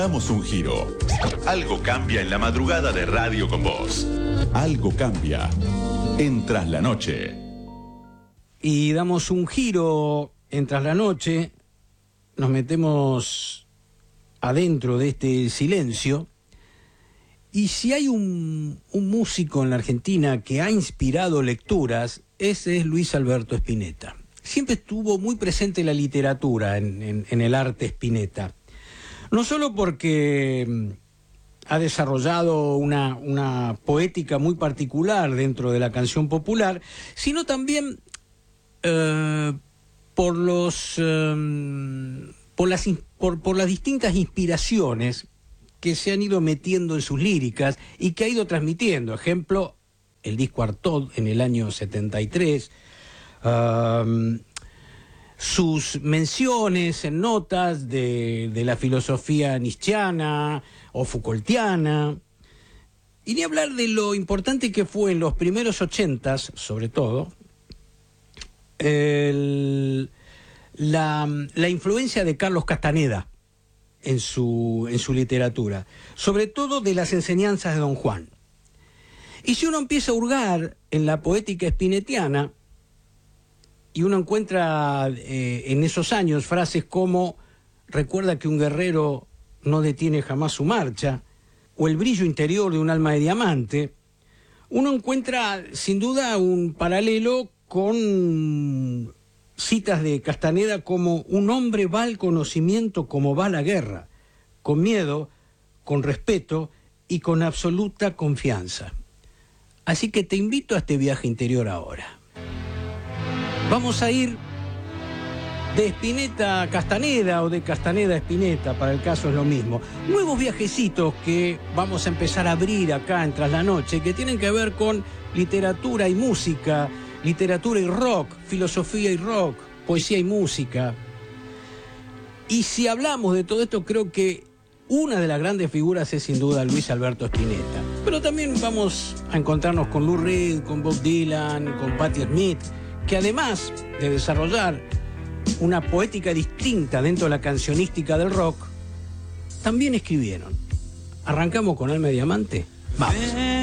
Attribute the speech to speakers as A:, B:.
A: Damos un giro. Algo cambia en la madrugada de Radio con Vos. Algo cambia en Tras la Noche.
B: Y damos un giro en Tras la Noche. Nos metemos adentro de este silencio. Y si hay un músico en la Argentina que ha inspirado lecturas, ese es Luis Alberto Spinetta. Siempre estuvo muy presente la literatura en el arte Spinetta. No solo porque ha desarrollado una poética muy particular dentro de la canción popular, sino también por las distintas inspiraciones que se han ido metiendo en sus líricas y que ha ido transmitiendo. Ejemplo, el disco Artaud en el año 73, sus menciones en notas de la filosofía nietzscheana o Foucaultiana, y ni hablar de lo importante que fue en los primeros 80s, sobre todo, la influencia de Carlos Castaneda en su literatura, sobre todo de las enseñanzas de Don Juan. Y si uno empieza a hurgar en la poética spinettiana, y uno encuentra en esos años frases como recuerda que un guerrero no detiene jamás su marcha, o el brillo interior de un alma de diamante, uno encuentra sin duda un paralelo con citas de Castaneda como un hombre va al conocimiento como va a la guerra, con miedo, con respeto y con absoluta confianza. Así que te invito a este viaje interior ahora. Vamos a ir de Spinetta a Castaneda o de Castaneda a Spinetta, para el caso es lo mismo. Nuevos viajecitos que vamos a empezar a abrir acá en Tras la Noche, que tienen que ver con literatura y música, literatura y rock, filosofía y rock, poesía y música. Y si hablamos de todo esto, creo que una de las grandes figuras es sin duda Luis Alberto Spinetta. Pero también vamos a encontrarnos con Lou Reed, con Bob Dylan, con Patti Smith, que además de desarrollar una poética distinta dentro de la cancionística del rock, también escribieron. ¿Arrancamos con Alma de Diamante? Vamos.